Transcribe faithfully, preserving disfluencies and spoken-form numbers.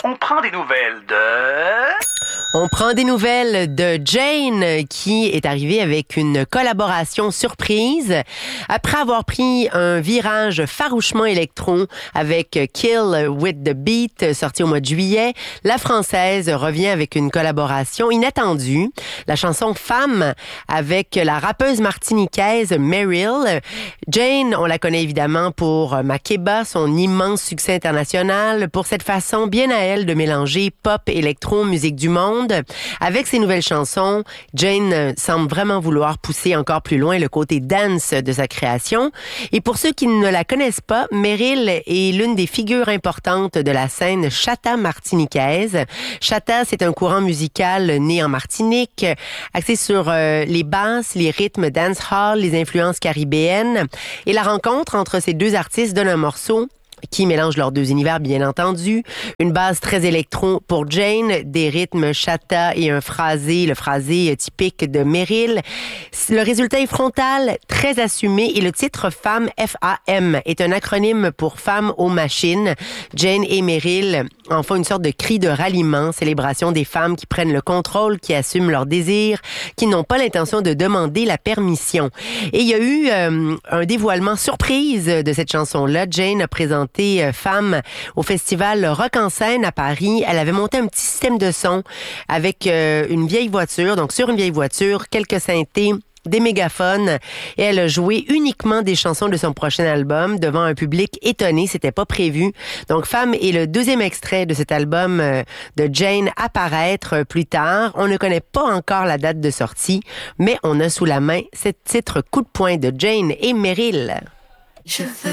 On prend des nouvelles de... On prend des nouvelles de Jane qui est arrivée avec une collaboration surprise. Après avoir pris un virage farouchement électron avec Kill with the Beat sorti au mois de juillet, la Française revient avec une collaboration inattendue. La chanson Femme avec la rappeuse martiniquaise Meryl. Jane, on la connaît évidemment pour Makeba, son immense succès international, pour cette façon bien à elle de mélanger pop, électro, musique du monde. Avec ses nouvelles chansons, Jane semble vraiment vouloir pousser encore plus loin le côté dance de sa création. Et pour ceux qui ne la connaissent pas, Meryl est l'une des figures importantes de la scène chata martiniquaise. Chata, c'est un courant musical né en Martinique, axé sur euh, les basses, les rythmes dancehall, les influences caribéennes. Et la rencontre entre ces deux artistes donne un morceau qui mélange leurs deux univers, bien entendu. Une base très électro pour Jane, des rythmes chata et un phrasé, le phrasé typique de Meryl. Le résultat est frontal, très assumé, et le titre Femme, F A M, est un acronyme pour Femmes aux machines. Jane et Meryl en font une sorte de cri de ralliement, célébration des femmes qui prennent le contrôle, qui assument leurs désirs, qui n'ont pas l'intention de demander la permission. Et il y a eu euh, un dévoilement surprise de cette chanson-là. Jane a présenté Femme au festival Rock en scène à Paris. Elle avait monté un petit système de son avec euh, une vieille voiture, donc sur une vieille voiture, quelques synthés, des mégaphones, et elle a joué uniquement des chansons de son prochain album devant un public étonné, c'était pas prévu. Donc Femme est le deuxième extrait de cet album euh, de Jane à paraître plus tard. On ne connaît pas encore la date de sortie, mais on a sous la main ce titre coup de poing de Jane et Meryl. Je veux